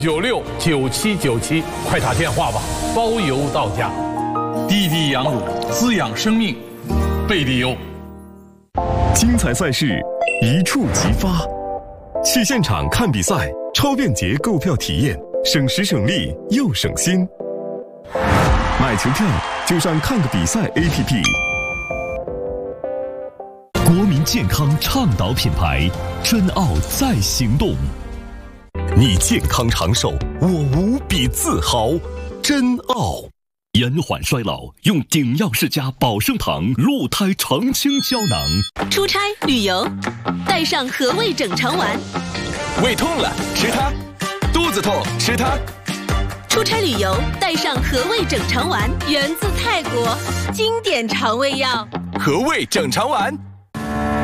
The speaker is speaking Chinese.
969797，快打电话吧，包邮到家。滴滴羊乳滋养生命，贝蒂优。 精彩赛事一触即发，去现场看比赛，超便捷购票体验，省时省力又省心。买球票就上看个比赛 APP。 国民健康倡导品牌，真奥在行动。 你健康长寿，我无比自豪。真奥。 延缓衰老，用鼎药世家保生堂鹿胎澄清胶囊。 出差旅游，带上和胃整肠丸。 胃痛了吃它，肚子痛吃它。 出差旅游，带上和胃整肠丸，源自泰国，经典肠胃药。 和胃整肠丸。